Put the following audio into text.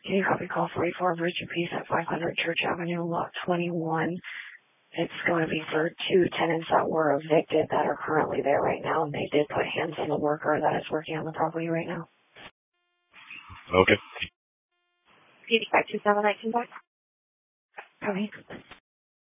Can you copy call 44 Bridge of Peace at 500 Church Avenue, lot 21? It's going to be for 2 tenants that were evicted that are currently there right now, and they did put hands on the worker that is working on the property right now. Okay. 8527 Copy.